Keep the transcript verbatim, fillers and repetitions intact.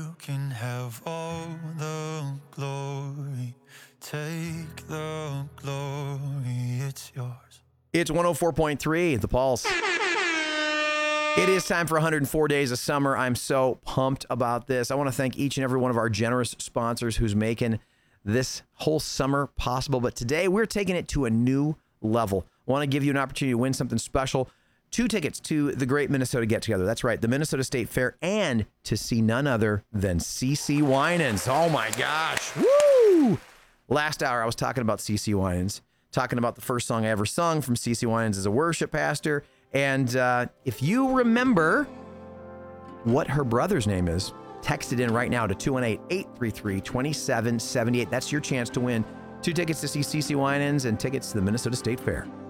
You can have all the glory. Take the glory, it's yours. It's one oh four point three, The Pulse. It is time for one hundred four days of summer. I'm so pumped about this. I want to thank each and every one of our generous sponsors who's making this whole summer possible. But today we're taking it to a new level. I want to give you an opportunity to win something special. Two tickets to the Great Minnesota Get Together. That's right, the Minnesota State Fair, and to see none other than CeCe Winans. Oh my gosh. Woo! Last hour I was talking about CeCe Winans, talking about the first song I ever sung from CeCe Winans as a worship pastor. And uh, if you remember what her brother's name is, text it in right now to two one eight, eight three three, two seven seven eight. That's your chance to win two tickets to see CeCe Winans and tickets to the Minnesota State Fair.